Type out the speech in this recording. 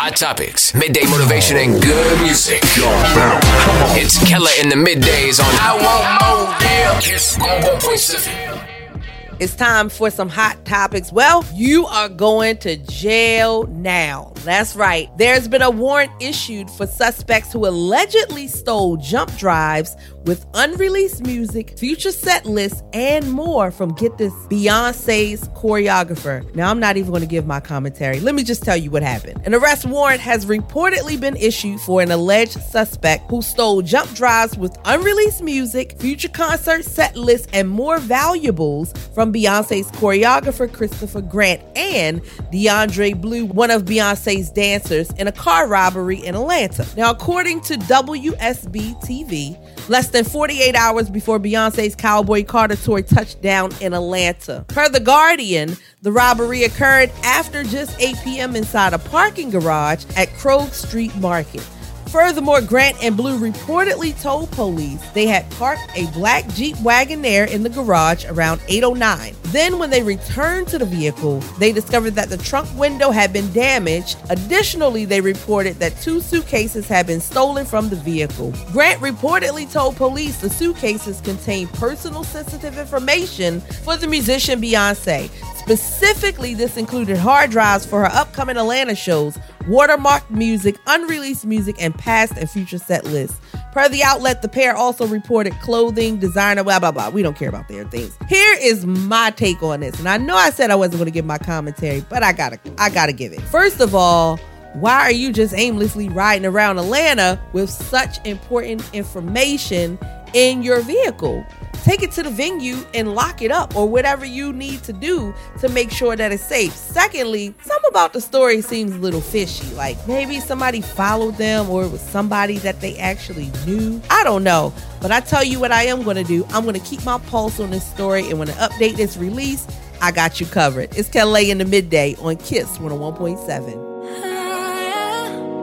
hot topics, midday motivation, and good music. It's Kella in the middays on I Want More, yeah. Kiss 101.7. It's time for some hot topics. Well, you are going to jail now. That's right. There's been a warrant issued for suspects who allegedly stole jump drives with unreleased music, future set lists, and more from, get this, Beyonce's choreographer. Now, I'm not even going to give my commentary. Let me just tell you what happened. An arrest warrant has reportedly been issued for an alleged suspect who stole jump drives with unreleased music, future concert set lists, and more valuables from Beyonce's choreographer, Christopher Grant, and DeAndre Blue, one of Beyonce's dancers, in a car robbery in Atlanta. Now, according to WSB TV, less than 48 hours before Beyonce's Cowboy Carter tour touched down in Atlanta. Per The Guardian, the robbery occurred after just 8 p.m. inside a parking garage at Krog Street Market. Furthermore, Grant and Blue reportedly told police they had parked a black Jeep Wagoneer in the garage around 8:09. Then when they returned to the vehicle, they discovered that the trunk window had been damaged. Additionally, they reported that 2 suitcases had been stolen from the vehicle. Grant reportedly told police the suitcases contained personal sensitive information for the musician Beyonce. Specifically, this included hard drives for her upcoming Atlanta shows, watermarked music, unreleased music, and past and future set lists. Per the outlet, the pair also reported clothing, designer, blah, blah, blah. We don't care about their things. Here is my take on this. And I know I said I wasn't going to give my commentary, but I gotta give it. First of all, why are you just aimlessly riding around Atlanta with such important information in your vehicle? Take it to the venue and lock it up, or whatever you need to do to make sure that it's safe. Secondly, something about the story seems a little fishy. Like maybe somebody followed them, or it was somebody that they actually knew. I don't know. But I tell you what I am going to do. I'm going to keep my pulse on this story, and when an update is released, I got you covered. It's Kelly in the midday on Kiss 101.7.